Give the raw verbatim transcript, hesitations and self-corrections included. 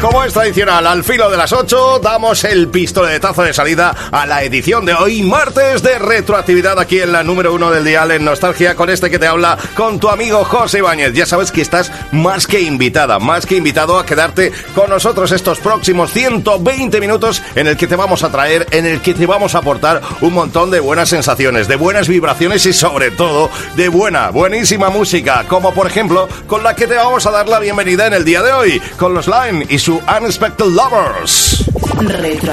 Como es tradicional, al filo de las ocho damos el pistoletazo de salida a la edición de hoy, martes de retroactividad, aquí en la número uno del dial en Nostalgia, con este que te habla, con tu amigo José Ibáñez. Ya sabes que estás más que invitada, más que invitado a quedarte con nosotros estos próximos ciento veinte minutos en el que te vamos a traer, en el que te vamos a aportar un montón de buenas sensaciones, de buenas vibraciones y sobre todo de buena, buenísima música, como por ejemplo con la que te vamos a dar la bienvenida en el día de hoy, con los Line y su Unexpected Lovers. Retro.